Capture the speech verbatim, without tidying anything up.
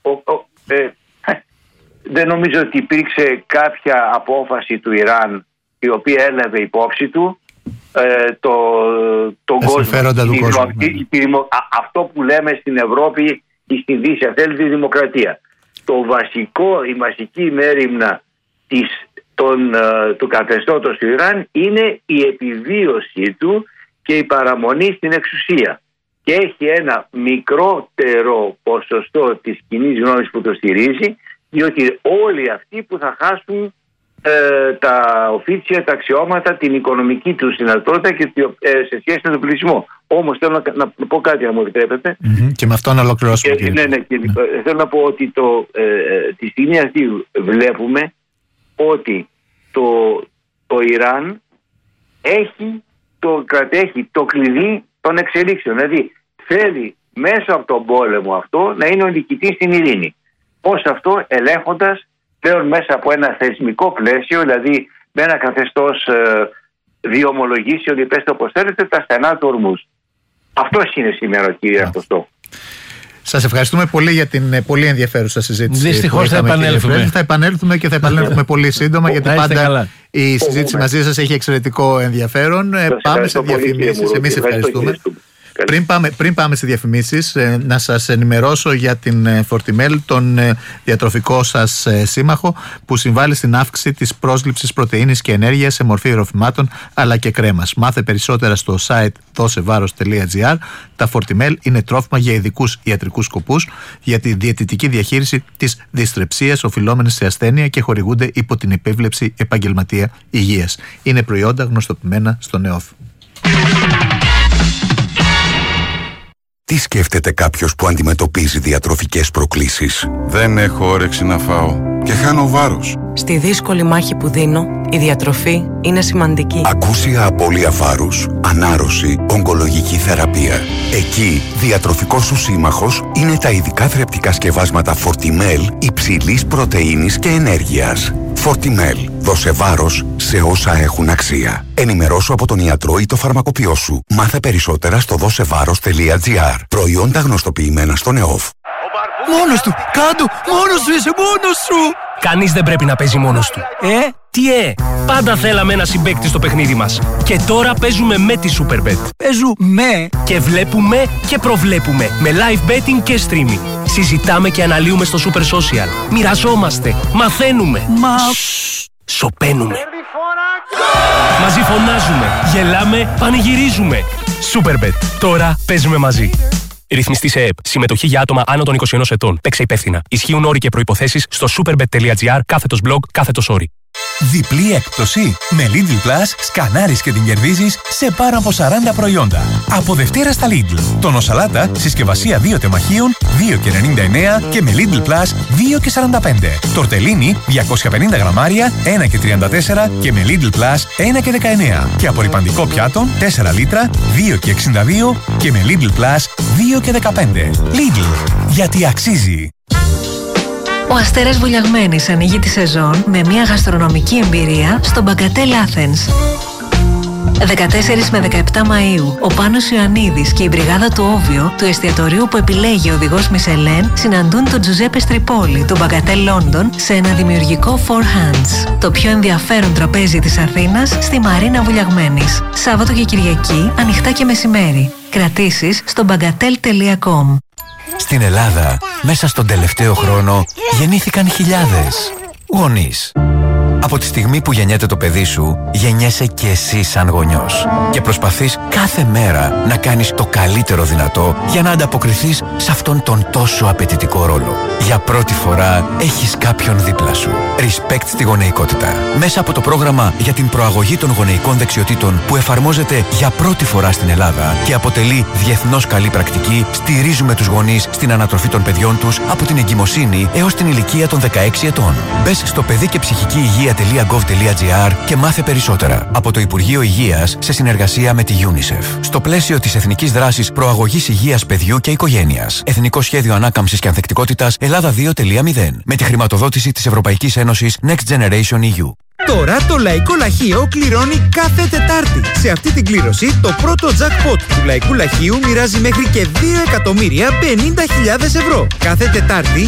ο, ο, ε, δεν νομίζω ότι υπήρξε κάποια απόφαση του Ιράν η οποία έλαβε υπόψη του ε, το, τον κόσμο. Του η, κόσμου. Η, η, η, α, αυτό που λέμε στην Ευρώπη ή στη Δύση, αν θέλετε, τη δημοκρατία. Το βασικό, η βασική μέριμνα της, των, ε, του καθεστώτος του Ιράν είναι η επιβίωσή του και η παραμονή στην εξουσία. Και έχει ένα μικρότερο ποσοστό της κοινής γνώμης που το στηρίζει, διότι όλοι αυτοί που θα χάσουν ε, τα οφίτσια, τα αξιώματα, την οικονομική τους δυνατότητα και ε, σε σχέση με τον πληθυσμό. Όμως θέλω να, να πω κάτι, αν μου επιτρέπετε. Mm-hmm. Και με αυτό να ολοκληρώσουμε. Και, ναι, ναι, και, ναι. Θέλω να πω ότι το, ε, τη στιγμή αυτή βλέπουμε ότι το, το Ιράν έχει το, κρατέχει το κλειδί των εξελίξεων. Δηλαδή θέλει μέσα από τον πόλεμο αυτό να είναι ο νικητής στην ειρήνη. Πώς αυτό? Ελέγχοντας πλέον μέσα από ένα θεσμικό πλαίσιο, δηλαδή με ένα καθεστώς ε, διομολογήσεων, ή πέστε όπως θέλετε, τα στενά του ορμούς. Αυτός είναι σήμερα, κύριε Αποστό. Σας ευχαριστούμε πολύ για την πολύ ενδιαφέρουσα συζήτηση. Δυστυχώς θα επανέλθουμε. Θα επανέλθουμε και θα επανέλθουμε πολύ σύντομα, γιατί πάντα καλά. Η συζήτηση μαζί σας έχει εξαιρετικό ενδιαφέρον. Σας πάμε σε διαφημίσεις. Εμείς ευχαριστούμε. Πριν πάμε, πριν πάμε σε διαφημίσεις, να σας ενημερώσω για την Fortimel, τον διατροφικό σας σύμμαχο που συμβάλλει στην αύξηση της πρόσληψης πρωτεΐνης και ενέργειας σε μορφή ροφημάτων αλλά και κρέμας. Μάθε περισσότερα στο site δώσεβάρος τελεία τζι άρ. Τα Fortimel είναι τρόφιμα για ειδικούς ιατρικούς σκοπούς για τη διαιτητική διαχείριση της δυστρεψίας οφειλόμενης σε ασθένεια και χορηγούνται υπό την επίβλεψη επαγγελματία υγείας. Είναι προϊόντα γνωστοποιημένα στο ΝΕΟΦ. Τι σκέφτεται κάποιος που αντιμετωπίζει διατροφικές προκλήσεις? Δεν έχω όρεξη να φάω και χάνω βάρος. Στη δύσκολη μάχη που δίνω, η διατροφή είναι σημαντική. Ακούσια απώλεια βάρους, ανάρρωση, ογκολογική θεραπεία. Εκεί, διατροφικός σου σύμμαχος είναι τα ειδικά θρεπτικά σκευάσματα Fortimel υψηλής πρωτεΐνης και ενέργειας. Fortimel. Δώσε βάρος σε όσα έχουν αξία. Ενημερώσου από τον ιατρό ή το φαρμακοποιό σου. Μάθε περισσότερα στο δώσεβάρος τελεία τζι άρ. Προϊόντα γνωστοποιημένα στο ΝΕΟΦ. Μόνος του! Κάντου! Μόνος σου είσαι! Μόνος σου! Κανείς δεν πρέπει να παίζει μόνος του. Ε? Τι ε! Πάντα θέλαμε ένα συμπαίκτη στο παιχνίδι μας. Και τώρα παίζουμε με τη Superbet. Παίζουμε! Και βλέπουμε και προβλέπουμε. Με live betting και streaming. Συζητάμε και αναλύουμε στο Super Social. Μοιραζόμαστε. Μαθαίνουμε. Μα... Σοπαίνουμε. Μαζί φωνάζουμε. Γελάμε. Πανηγυρίζουμε. Superbet. Τώρα παίζουμε μαζί. Ρυθμιστή σε ΕΕΠ. Συμμετοχή για άτομα άνω των είκοσι ενός ετών. Παίξε υπεύθυνα. Ισχύουν όροι και προϋποθέσεις στο superbet τελεία τζι άρ κάθετος blog κάθετος όροι. Διπλή έκπτωση. Με Lidl Plus σκανάρεις και την κερδίζεις σε πάνω από σαράντα προϊόντα. Από Δευτέρα στα Lidl. Τόνο σαλάτα, συσκευασία δύο τεμαχίων, δύο και ενενήντα εννέα και με Lidl Plus δύο και σαράντα πέντε. Τορτελίνι, διακόσια πενήντα γραμμάρια, ένα και τριάντα τέσσερα και με Lidl Plus ένα και δεκαεννέα. Και απορρυπαντικό πιάτων, τέσσερα λίτρα, δύο και εξήντα δύο και με Lidl Plus δύο και δεκαπέντε. Lidl. Γιατί αξίζει. Ο Αστέρας Βουλιαγμένης ανοίγει τη σεζόν με μια γαστρονομική εμπειρία στο Μπαγκατέλ Athens. δεκατέσσερις με δεκαεπτά Μαΐου, ο Πάνος Ιωαννίδης και η μπριγάδα του Όβιο, του εστιατορίου που επιλέγει ο οδηγός Μισελέν, συναντούν τον Τζουζέπε Στριπόλη, του Μπαγκατέλ Λόντον, σε ένα δημιουργικό Four Hands. Το πιο ενδιαφέρον τραπέζι της Αθήνας στη Μαρίνα Βουλιαγμένης. Σάββατο και Κυριακή, ανοιχτά και μεσημέρι. Κρατήσεις στο μπαγκατέλ τελεία κομ. Στην Ελλάδα, μέσα στον τελευταίο χρόνο, γεννήθηκαν χιλιάδες γονείς. Από τη στιγμή που γεννιέται το παιδί σου, γεννιέσαι και εσύ σαν γονιός. Και προσπαθείς κάθε μέρα να κάνεις το καλύτερο δυνατό για να ανταποκριθείς σε αυτόν τον τόσο απαιτητικό ρόλο. Για πρώτη φορά έχεις κάποιον δίπλα σου. Respect στη γονεϊκότητα. Μέσα από το πρόγραμμα για την προαγωγή των γονεϊκών δεξιοτήτων που εφαρμόζεται για πρώτη φορά στην Ελλάδα και αποτελεί διεθνώς καλή πρακτική, στηρίζουμε τους γονείς στην ανατροφή των παιδιών τους από την εγκυμοσύνη έως την ηλικία των δεκαέξι ετών. Μπες στο παιδί και ψυχική υγεία τελεία γκοβ τελεία τζι άρ και μάθε περισσότερα. Από το Υπουργείο Υγείας σε συνεργασία με τη UNICEF. Στο πλαίσιο της Εθνικής Δράσης Προαγωγής Υγείας Παιδιού και Οικογένειας. Εθνικό Σχέδιο Ανάκαμψης και Ανθεκτικότητας Ελλάδα δύο τελεία μηδέν. Με τη χρηματοδότηση της Ευρωπαϊκής Ένωσης Next Generation ι γιου. Τώρα το Λαϊκό Λαχείο κληρώνει κάθε Τετάρτη. Σε αυτή την κλήρωση το πρώτο jackpot του Λαϊκού Λαχείου μοιράζει μέχρι και δύο εκατομμύρια πενήντα χιλιάδες ευρώ. Κάθε Τετάρτη